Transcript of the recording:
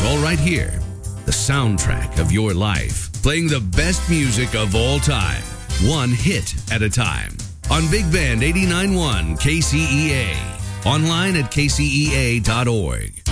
all right here. The soundtrack of your life, playing the best music of all time, one hit at a time. On Big Band 89.1 KCEA. Online at kcea.org.